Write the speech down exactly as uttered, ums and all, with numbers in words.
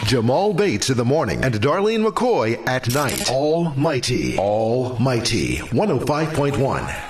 Jamal Bates in the morning and Darlene McCoy at night. Almighty. Almighty. one oh five point one.